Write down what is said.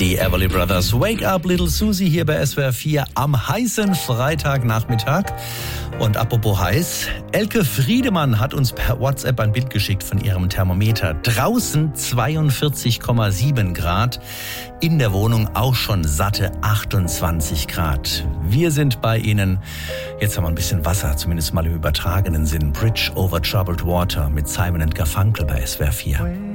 Die Everly Brothers, Wake Up Little Susie hier bei SWR 4 am heißen Freitagnachmittag. Und apropos heiß, Elke Friedemann hat uns per WhatsApp ein Bild geschickt von ihrem Thermometer. Draußen 42,7 Grad, in der Wohnung auch schon satte 28 Grad. Wir sind bei Ihnen. Jetzt haben wir ein bisschen Wasser, zumindest mal im übertragenen Sinn. Bridge over Troubled Water mit Simon & Garfunkel bei SWR 4.